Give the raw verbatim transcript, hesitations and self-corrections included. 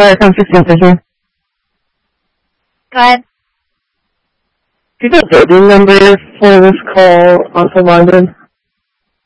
Viacom sixteen fifteen. Go ahead. Do you know the building number for this call onto London?